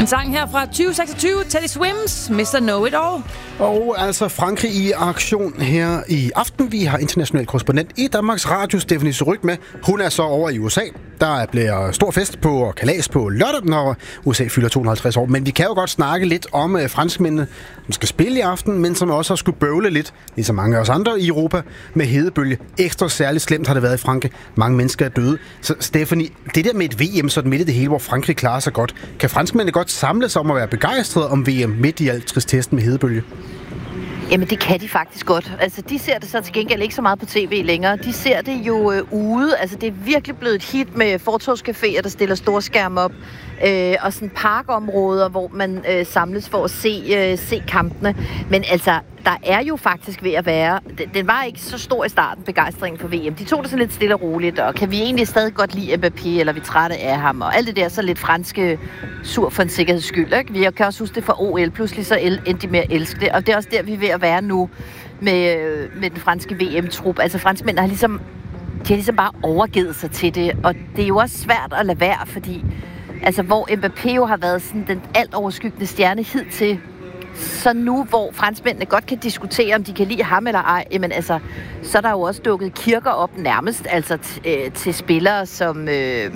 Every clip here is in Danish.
En sang her fra 2026, Teddy Swims, Mr. Know It All. Og altså Frankrig i aktion her i aften. Vi har international korrespondent i Danmarks Radio, Stephanie Surrugue med. Hun er så over i USA. Der bliver stor fest på og kalas på lørdag, når USA fylder 250 år. Men vi kan jo godt snakke lidt om franskmændene, som skal spille i aften, men som også har skulle bøvle lidt, ligesom mange af os andre i Europa, med hedebølge. Ekstra særligt slemt har det været i Frankrig. Mange mennesker er døde. Så Stephanie, det der med et VM sådan midt i det hele, hvor Frankrig klarer sig godt, kan franskmændene godt samle sig om at være begejstrede om VM midt i alt tristesten med hedebølge? Jamen, det kan de faktisk godt. Altså, de ser det så til gengæld ikke så meget på tv længere. De ser det jo ude. Altså, det er virkelig blevet et hit med fortovscaféer, der stiller storskærm op. Og sådan parkområder, hvor man samles for at se kampene. Men altså, der er jo faktisk ved at være... Den var ikke så stor i starten, begejstringen for VM. De tog det så lidt stille og roligt, og kan vi egentlig stadig godt lide Mbappé, eller vi er trætte af ham, og alt det der så lidt franske sur for en sikkerheds skyld. Ikke? Vi kan også huske det fra OL, pludselig så endte de med at elske det, og det er også der, vi er ved at være nu med den franske VM-trup. Altså, franskmænd har ligesom bare overgivet sig til det, og det er jo også svært at lade være, fordi altså, hvor Mbappé jo har været sådan den alt overskyggende stjerne hidtil, så nu, hvor franskmændene godt kan diskutere, om de kan lide ham eller ej, jamen altså, så er der jo også dukket kirker op nærmest, altså til spillere som,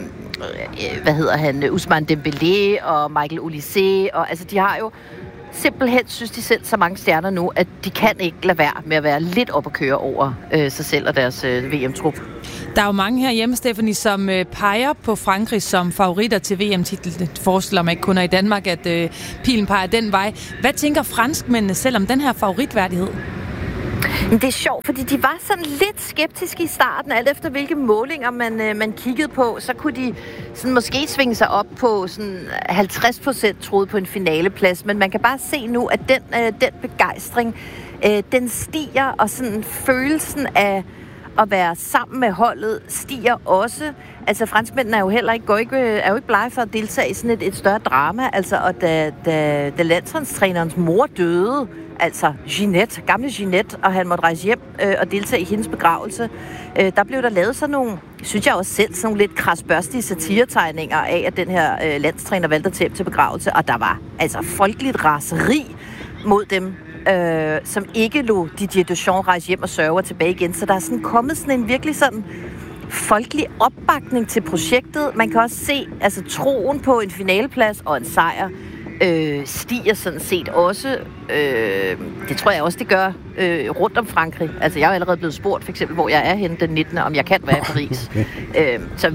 Ousmane Dembélé og Michael Olise, og altså, de har jo simpelthen, synes de selv, så mange stjerner nu, at de kan ikke lade være med at være lidt op at køre over sig selv og deres VM-trup. Der er jo mange herhjemme, Stephanie, som peger på Frankrig som favoritter til VM-titlen. Det forestiller mig ikke kun i Danmark, at pilen peger den vej. Hvad tænker franskmændene selv om den her favoritværdighed? Det er sjovt, fordi de var sådan lidt skeptiske i starten, alt efter hvilke målinger man kiggede på, så kunne de sådan måske svinge sig op på sådan 50% troede på en finaleplads, men man kan bare se nu, at den begejstring, den stiger, og sådan følelsen af at være sammen med holdet stiger også. Altså, franskmændene er jo heller ikke, er jo ikke blege for at deltage i sådan et større drama. Altså, og da landsholdstrænerens mor døde, altså gamle Ginette, og han måtte rejse hjem og deltage i hendes begravelse, der blev der lavet sådan nogle, synes jeg også selv, sådan nogle lidt krasbørstige satiretegninger af, at den her landstræner valgte at tage til begravelse, og der var altså folkeligt raseri mod dem, som ikke lod Didier Deschamps rejse hjem og sørge tilbage igen. Så der er sådan kommet sådan en virkelig sådan folkelig opbakning til projektet. Man kan også se, altså troen på en finaleplads og en sejr stiger sådan set også. Det tror jeg også, det gør rundt om Frankrig. Altså, jeg er jo allerede blevet spurgt, for eksempel, hvor jeg er henne den 19. om jeg kan være i Paris. Okay. Så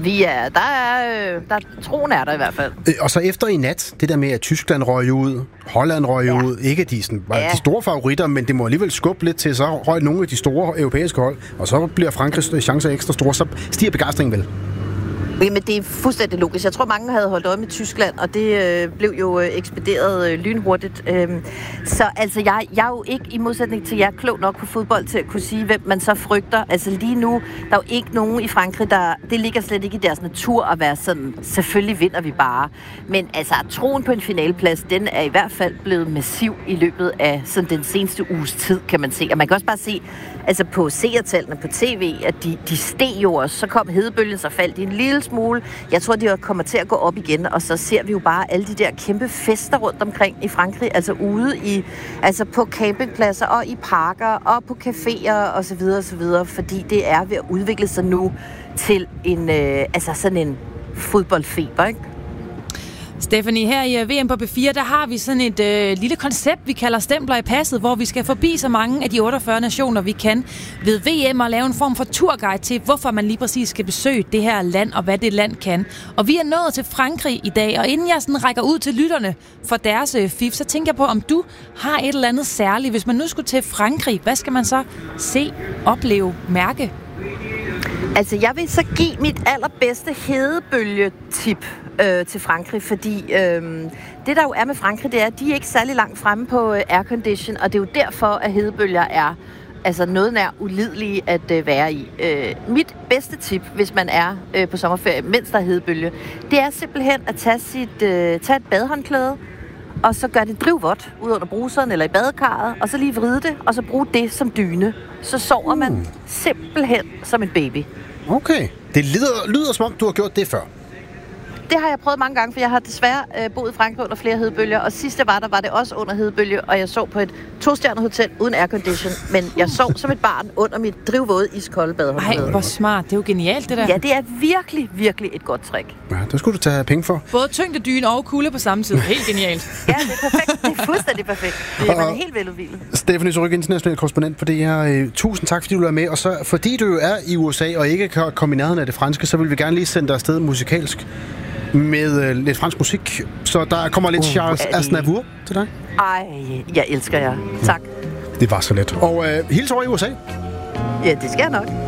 troen er der i hvert fald. Og så efter i nat, det der med, at Tyskland røg ud, Holland røg ud, ikke de store favoritter, men det må alligevel skubbe lidt til, så røg nogle af de store europæiske hold, og så bliver Frankrigs chancer ekstra store, så stiger begejstringen vel. Jamen, det er fuldstændig logisk. Jeg tror, mange havde holdt øje med Tyskland, og det blev jo ekspederet lynhurtigt. Så altså, jeg er jo ikke, i modsætning til jer, klog nok på fodbold til at kunne sige, hvem man så frygter. Altså lige nu, der er jo ikke nogen i Frankrig, det ligger slet ikke i deres natur at være sådan, selvfølgelig vinder vi bare. Men altså, troen på en finaleplads, den er i hvert fald blevet massiv i løbet af sådan den seneste uges tid, kan man se. Og man kan også bare se, altså på seertallene på tv, at de steg jo også. Så kom hedebølgen, så faldt de en lille smule. Jeg tror, de kommer til at gå op igen, og så ser vi jo bare alle de der kæmpe fester rundt omkring i Frankrig, altså ude altså på campingpladser og i parker og på caféer og så videre, fordi det er ved at udvikle sig nu til sådan en fodboldfeber, ikke? Stephanie, her i VM på B4, der har vi sådan et lille koncept, vi kalder Stempler i passet, hvor vi skal forbi så mange af de 48 nationer, vi kan ved VM og lave en form for turguide til, hvorfor man lige præcis skal besøge det her land og hvad det land kan. Og vi er nået til Frankrig i dag, og inden jeg sådan rækker ud til lytterne for deres fif, så tænker jeg på, om du har et eller andet særligt. Hvis man nu skulle til Frankrig, hvad skal man så se, opleve, mærke? Altså, jeg vil så give mit allerbedste hedebølgetip til Frankrig, fordi det der jo er med Frankrig, det er, at de er ikke særlig langt fremme på aircondition, og det er jo derfor, at hedebølger er altså noget nær ulidelige at være i. Mit bedste tip, hvis man er på sommerferie, mens der er hedebølge, det er simpelthen at tage et badehåndklæde, og så gør det drivvådt ud under bruseren eller i badekarret, og så lige vride det, og så bruge det som dyne. Så sover man simpelthen som en baby. Okay. Det lyder som om, du har gjort det før. Det har jeg prøvet mange gange, for jeg har desværre boet i Frankrig under flere hedebølger, og sidst jeg var der, var det også under hedebølge, og jeg sov på et 2-stjernet hotel uden aircondition, men jeg sov som et barn under mit drivvåde iskolde badehåndklæde. Ej, hvor smart. Det er jo genialt, det der. Ja, det er virkelig, virkelig et godt trick. Ja, det skulle du tage penge for. Både tyngdedyne og kulde på samme tid. Helt genialt. Ja, det er perfekt. Det er fuldstændig perfekt. Man er helt veludvilet. Stephanie Surrugue, international korrespondent på DR. Tusind tak, fordi du er med. Og så, fordi du jo er i USA og ikke kan komme i nærheden af det franske, så vil vi gerne lige sende dig afsted musikalsk med lidt fransk musik. Så der kommer lidt Charles Aznavour til dig. Ej, jeg elsker jer. Tak. Det var så let. Og hils over i USA. Ja, det skal jeg nok.